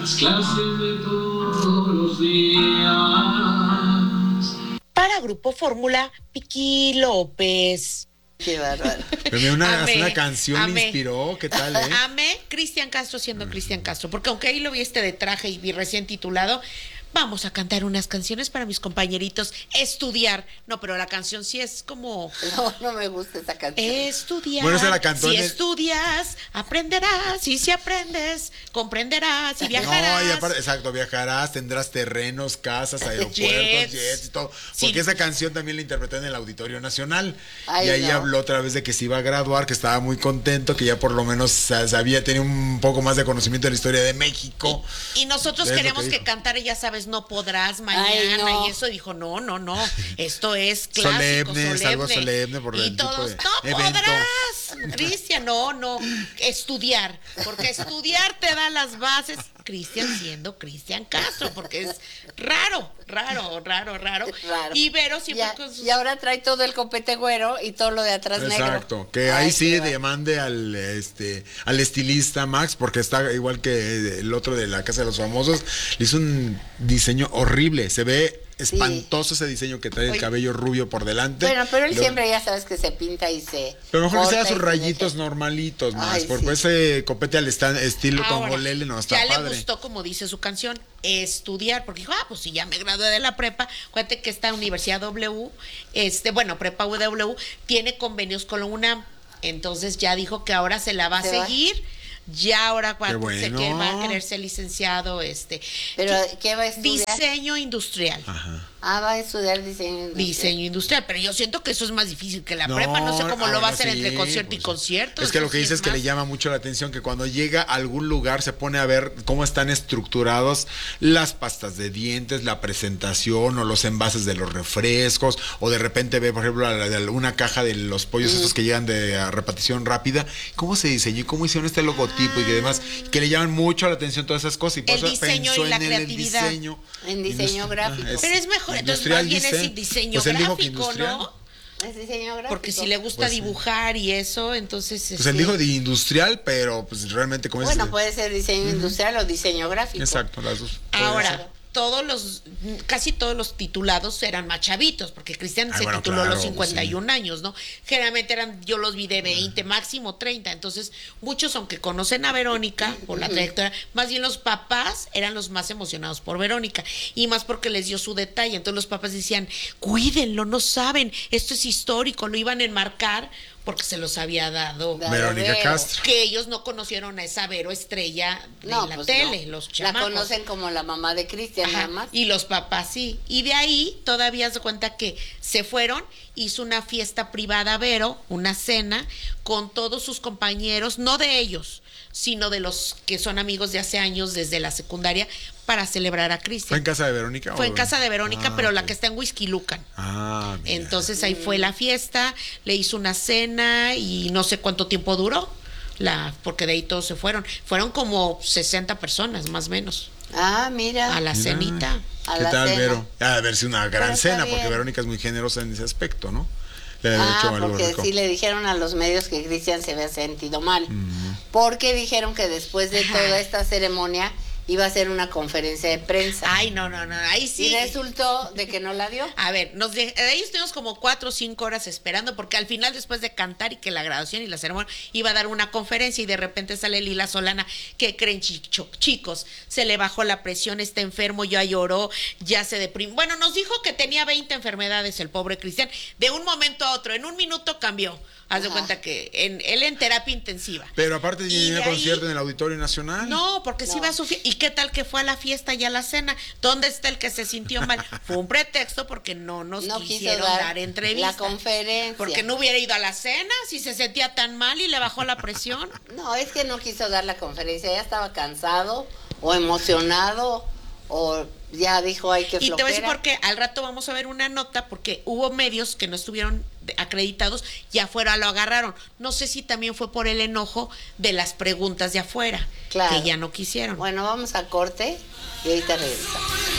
las clases de todos los días. Para Grupo Fórmula, Piqui López. Qué bárbaro. Pero una canción le inspiró, ¿qué tal, Amé Cristian Castro siendo Cristian Castro, porque aunque ahí lo viste de traje y recién titulado, vamos a cantar unas canciones para mis compañeritos, estudiar. No, pero la canción sí es como... No me gusta esa canción. Estudiar. Bueno, se la cantó si estudias, aprenderás. Y si aprendes, comprenderás y viajarás. No, y aparte, exacto, viajarás, tendrás terrenos, casas, aeropuertos, jets y todo. Porque esa canción también la interpretó en el Auditorio Nacional. Ay, y ahí no. habló otra vez de que se iba a graduar, que estaba muy contento, que ya por lo menos sabía, tenía un poco más de conocimiento de la historia de México. Y nosotros Es lo queremos que que dijo. cantara, ya sabes, no podrás mañana. Ay, no. Y eso dijo, no. Esto es clásico, Solemne, es algo solemne por y el tipo todos, de no evento. podrás, Cristian, no, estudiar, porque estudiar te da las bases. Cristian siendo Cristian Castro, porque es raro. Raro. Y Vero siempre con sus... Y ahora trae todo el copete güero y todo lo de atrás negro. Exacto, que ahí sí demande al estilista Max, porque está igual que el otro de la Casa de los Famosos, le hizo un diseño horrible, se ve espantoso ese diseño que trae el cabello rubio por delante. Bueno, pero él siempre ya sabes que se pinta y se... Pero mejor que corta sea sus y se rayitos deja. normalitos, Max, Ay, porque sí. ese copete al estilo Ahora, tongolele no está ya padre. le gustó, como dice su canción, estudiar, porque dijo, pues si ya me gradué de la prepa, acuérdate que esta Universidad W, Prepa W, tiene convenios con la UNAM, entonces ya dijo que ahora se la va a seguir. Ya ahora cuando bueno. que va a querer ser licenciado, ¿Pero qué va a estudiar? diseño industrial. Ajá. Va a estudiar diseño industrial. Diseño industrial, pero yo siento que eso es más difícil que la prepa, no sé cómo lo va a hacer entre concierto y concierto. Es que lo que sí dice es que más. le llama mucho la atención que cuando llega a algún lugar se pone a ver cómo están estructurados las pastas de dientes, la presentación o los envases de los refrescos, o de repente ve, por ejemplo, una caja de los pollos estos que llegan de repartición rápida, cómo se diseñó y cómo hicieron este logotipo y que demás, que le llaman mucho la atención todas esas cosas, y por El eso diseño pensó y la en creatividad. En diseño gráfico. Pero es mejor, entonces industrial, más bien dice. es diseño Pues él dijo que gráfico, industrial. ¿no? Es diseño gráfico. Porque si le gusta Pues sí. dibujar y eso, entonces... Pues él dijo de industrial, pero pues realmente como Bueno, es... puede ser diseño industrial o diseño gráfico. Exacto, las dos. Puede Ahora, ser. casi todos los titulados eran más chavitos, porque Cristian se bueno, tituló a los claro, 51 años, ¿no? Generalmente yo los vi de 20, máximo 30, entonces muchos, aunque conocen a Verónica por la trayectoria, más bien los papás eran los más emocionados por Verónica, y más porque les dio su detalle, entonces los papás decían, cuídenlo, no saben, esto es histórico, lo iban a enmarcar, porque se los había dado Verónica Vero. Castro. que ellos no conocieron a esa Vero estrella de la pues tele, no. los La chamacos. conocen como la mamá de Cristian, Ajá, nada más. y los papás sí. Y de ahí todavía se cuenta que se fueron, hizo una fiesta privada Vero, una cena, con todos sus compañeros, no de ellos, sino de los que son amigos de hace años desde la secundaria, para celebrar a ¿Fue Cristian. en casa de Verónica? Fue o- en casa de Verónica, pero la ok. que está en Whisky Lucan. Ah, mira. Entonces ahí fue la fiesta, le hizo una cena y no sé cuánto tiempo duró, porque de ahí todos se fueron. Fueron como 60 personas, más o menos, Mira. a la Mira. cenita. A ¿Qué la tal, cena. Vero? Ha de haber sido una gran Pero está cena, porque bien. Verónica es muy generosa en ese aspecto, ¿no? Le ha de haber hecho algo Porque rico. sí le dijeron a los medios que Cristian se había sentido mal. Porque dijeron que después de toda esta ceremonia iba a hacer una conferencia de prensa. Ay, no, ahí sí. Y resultó de que no la dio. A ver, ahí estuvimos como 4 o 5 horas esperando, porque al final, después de cantar y que la graduación y la ceremonia, iba a dar una conferencia y de repente sale Lila Solana. ¿Qué creen, chicos? Se le bajó la presión, está enfermo, ya lloró, ya se deprimió. Bueno, nos dijo que tenía 20 enfermedades el pobre Cristian. De un momento a otro, en un minuto cambió. Haz de cuenta que él en terapia intensiva. Pero aparte Y tiene de un ahí- concierto en el Auditorio Nacional. No, porque sí va a su fiesta. ¿Y qué tal que fue a la fiesta y a la cena? ¿Dónde está el que se sintió mal? Fue un pretexto porque no nos No quiso quisieron dar entrevista. la conferencia. Porque no hubiera ido a la cena si se sentía tan mal y le bajó la presión. No, es que no quiso dar la conferencia. Ya estaba cansado o emocionado o ya dijo hay que Y te voy a decir flojera. por qué. Al rato vamos a ver una nota porque hubo medios que no estuvieron acreditados y afuera lo agarraron. No sé si también fue por el enojo de las preguntas de afuera, Claro. que ya no quisieron. Bueno, vamos a corte y ahorita regresamos.